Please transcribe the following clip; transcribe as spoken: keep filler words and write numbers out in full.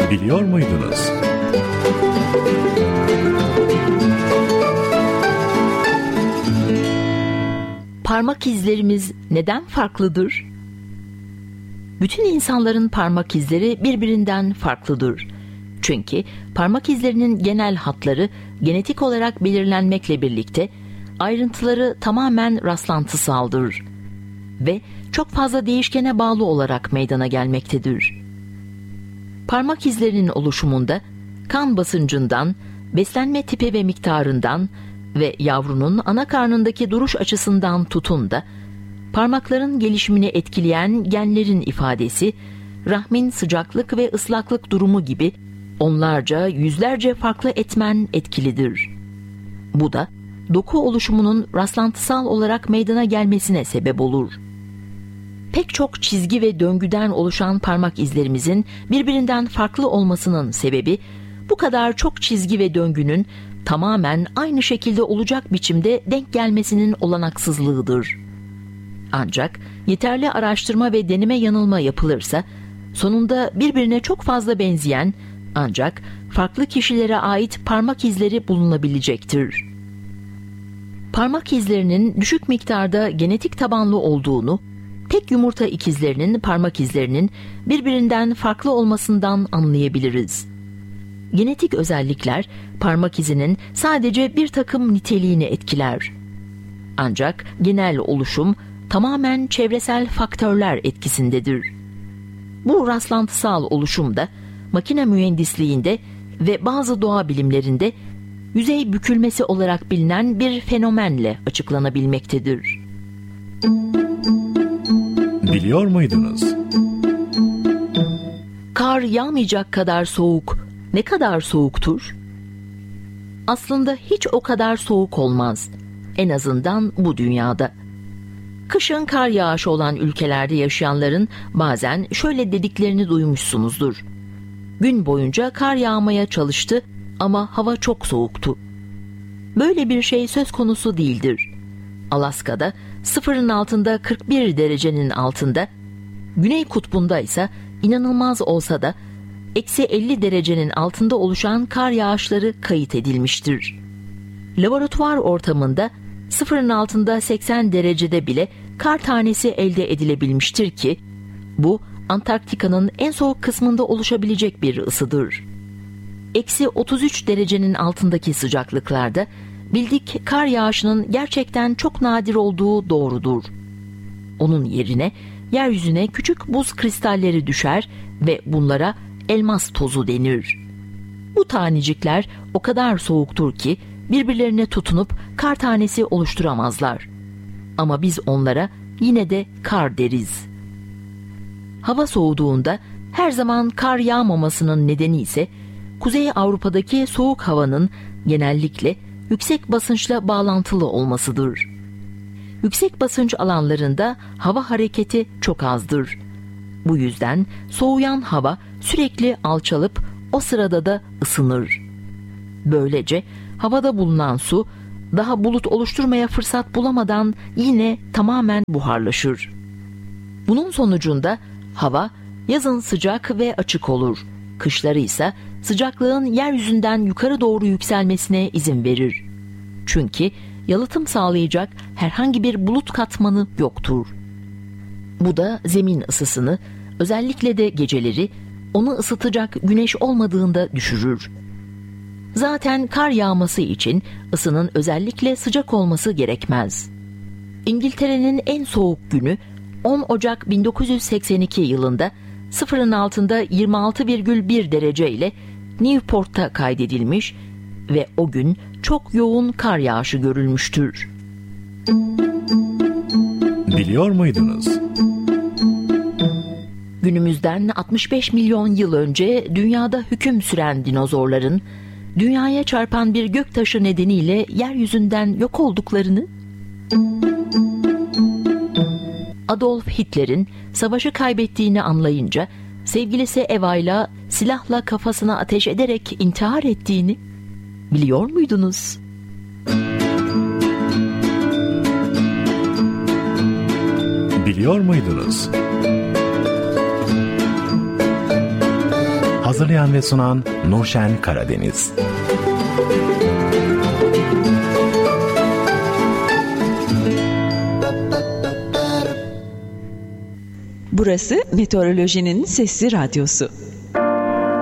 Biliyor muydunuz? Parmak izlerimiz neden farklıdır? Bütün insanların parmak izleri birbirinden farklıdır. Çünkü parmak izlerinin genel hatları genetik olarak belirlenmekle birlikte ayrıntıları tamamen rastlantısaldır ve çok fazla değişkene bağlı olarak meydana gelmektedir. Parmak izlerinin oluşumunda kan basıncından, beslenme tipi ve miktarından ve yavrunun ana karnındaki duruş açısından tutun da parmakların gelişimini etkileyen genlerin ifadesi, rahmin sıcaklık ve ıslaklık durumu gibi onlarca, yüzlerce farklı etmen etkilidir. Bu da doku oluşumunun rastlantısal olarak meydana gelmesine sebep olur. Pek çok çizgi ve döngüden oluşan parmak izlerimizin birbirinden farklı olmasının sebebi, bu kadar çok çizgi ve döngünün tamamen aynı şekilde olacak biçimde denk gelmesinin olanaksızlığıdır. Ancak yeterli araştırma ve deneme yanılma yapılırsa, sonunda birbirine çok fazla benzeyen ancak farklı kişilere ait parmak izleri bulunabilecektir. Parmak izlerinin düşük miktarda genetik tabanlı olduğunu, tek yumurta ikizlerinin parmak izlerinin birbirinden farklı olmasından anlayabiliriz. Genetik özellikler parmak izinin sadece bir takım niteliğini etkiler. Ancak genel oluşum tamamen çevresel faktörler etkisindedir. Bu rastlantısal oluşum da makine mühendisliğinde ve bazı doğa bilimlerinde yüzey bükülmesi olarak bilinen bir fenomenle açıklanabilmektedir. Biliyor muydunuz? Kar yağmayacak kadar soğuk ne kadar soğuktur? Aslında hiç o kadar soğuk olmaz. En azından bu dünyada. Kışın kar yağışı olan ülkelerde yaşayanların bazen şöyle dediklerini duymuşsunuzdur. Gün boyunca kar yağmaya çalıştı ama hava çok soğuktu. Böyle bir şey söz konusu değildir. Alaska'da sıfırın altında kırk bir derecenin altında, Güney Kutbu'nda ise inanılmaz olsa da eksi elli derecenin altında oluşan kar yağışları kayıt edilmiştir. Laboratuvar ortamında sıfırın altında seksen derecede bile kar tanesi elde edilebilmiştir ki, bu Antarktika'nın en soğuk kısmında oluşabilecek bir ısıdır. Eksi otuz üç derecenin altındaki sıcaklıklarda bildik kar yağışının gerçekten çok nadir olduğu doğrudur. Onun yerine yeryüzüne küçük buz kristalleri düşer ve bunlara elmas tozu denir. Bu tanecikler o kadar soğuktur ki birbirlerine tutunup kar tanesi oluşturamazlar. Ama biz onlara yine de kar deriz. Hava soğuduğunda her zaman kar yağmamasının nedeni ise Kuzey Avrupa'daki soğuk havanın genellikle yüksek basınçla bağlantılı olmasıdır. Yüksek basınç alanlarında hava hareketi çok azdır. Bu yüzden soğuyan hava sürekli alçalıp o sırada da ısınır. Böylece havada bulunan su daha bulut oluşturmaya fırsat bulamadan yine tamamen buharlaşır. Bunun sonucunda hava yazın sıcak ve açık olur. Kışları ise sıcaklığın yeryüzünden yukarı doğru yükselmesine izin verir. Çünkü yalıtım sağlayacak herhangi bir bulut katmanı yoktur. Bu da zemin ısısını, özellikle de geceleri, onu ısıtacak güneş olmadığında düşürür. Zaten kar yağması için ısının özellikle sıcak olması gerekmez. İngiltere'nin en soğuk günü on Ocak bin dokuz yüz seksen iki yılında sıfırın altında yirmi altı virgül bir derece ile Newport'ta kaydedilmiş ve o gün çok yoğun kar yağışı görülmüştür. Biliyor muydunuz? Günümüzden altmış beş milyon yıl önce dünyada hüküm süren dinozorların dünyaya çarpan bir göktaşı nedeniyle yeryüzünden yok olduklarını, Adolf Hitler'in savaşı kaybettiğini anlayınca sevgilisi Eva'yla silahla kafasına ateş ederek intihar ettiğini biliyor muydunuz? Biliyor muydunuz? Hazırlayan ve sunan Nurşen Karadeniz. Burası Meteorolojinin Sesli Radyosu.